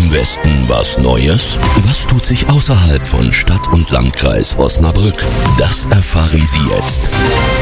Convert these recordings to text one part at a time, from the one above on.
Im Westen was Neues? Was tut sich außerhalb von Stadt und Landkreis Osnabrück? Das erfahren Sie jetzt.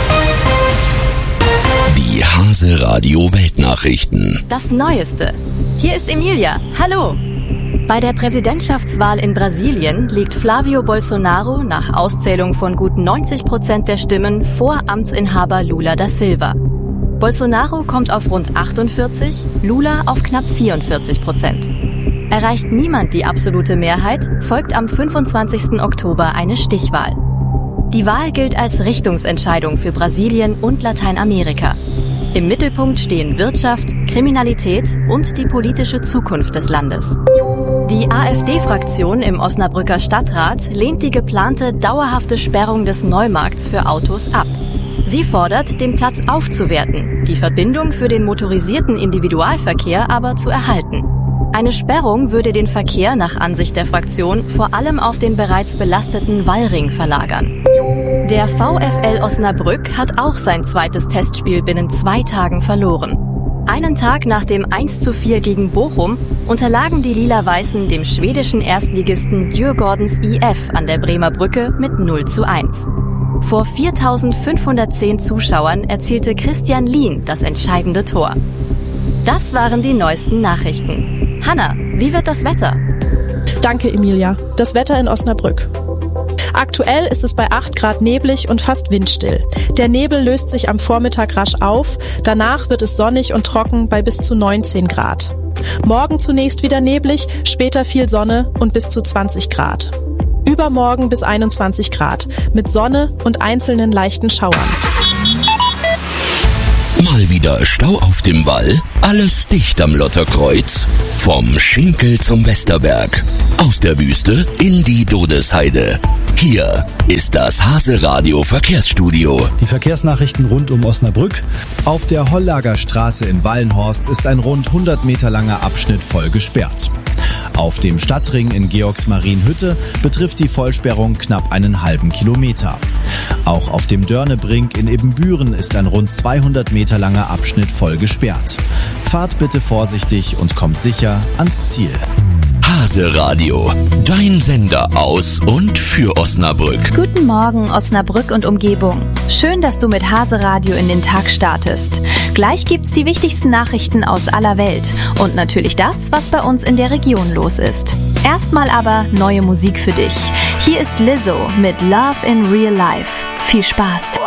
Die Hase Radio Weltnachrichten. Das Neueste. Hier ist Emilia. Hallo. Bei der Präsidentschaftswahl in Brasilien liegt Flavio Bolsonaro nach Auszählung von gut 90% der Stimmen vor Amtsinhaber Lula da Silva. Bolsonaro kommt auf rund 48, Lula auf knapp 44%. Erreicht niemand die absolute Mehrheit, folgt am 25. Oktober eine Stichwahl. Die Wahl gilt als Richtungsentscheidung für Brasilien und Lateinamerika. Im Mittelpunkt stehen Wirtschaft, Kriminalität und die politische Zukunft des Landes. Die AfD-Fraktion im Osnabrücker Stadtrat lehnt die geplante dauerhafte Sperrung des Neumarkts für Autos ab. Sie fordert, den Platz aufzuwerten, die Verbindung für den motorisierten Individualverkehr aber zu erhalten. Eine Sperrung würde den Verkehr nach Ansicht der Fraktion vor allem auf den bereits belasteten Wallring verlagern. Der VfL Osnabrück hat auch sein zweites Testspiel binnen 2 Tagen verloren. Einen Tag nach dem 1:4 gegen Bochum unterlagen die Lila-Weißen dem schwedischen Erstligisten Djurgårdens IF an der Bremer Brücke mit 0:1. Vor 4.510 Zuschauern erzielte Christian Lien das entscheidende Tor. Das waren die neuesten Nachrichten. Hanna, wie wird das Wetter? Danke, Emilia. Das Wetter in Osnabrück. Aktuell ist es bei 8 Grad neblig und fast windstill. Der Nebel löst sich am Vormittag rasch auf, danach wird es sonnig und trocken bei bis zu 19 Grad. Morgen zunächst wieder neblig, später viel Sonne und bis zu 20 Grad. Übermorgen bis 21 Grad, mit Sonne und einzelnen leichten Schauern. Mal wieder Stau auf dem Wall? Alles dicht am Lotterkreuz? Vom Schinkel zum Westerberg. Aus der Wüste in die Dodesheide. Hier ist das Hase Radio Verkehrsstudio. Die Verkehrsnachrichten rund um Osnabrück. Auf der Hollager Straße in Wallenhorst ist ein rund 100 Meter langer Abschnitt voll gesperrt. Auf dem Stadtring in Georgsmarienhütte betrifft die Vollsperrung knapp einen halben Kilometer. Auch auf dem Dörnebrink in Ibbenbüren ist ein rund 200 Meter langer Abschnitt voll gesperrt. Fahrt bitte vorsichtig und kommt sicher ans Ziel. Hase Radio, dein Sender aus und für Osnabrück. Guten Morgen, Osnabrück und Umgebung. Schön, dass du mit Hase Radio in den Tag startest. Gleich gibt's die wichtigsten Nachrichten aus aller Welt und natürlich das, was bei uns in der Region los ist. Erstmal aber neue Musik für dich. Hier ist Lizzo mit Love in Real Life. Viel Spaß.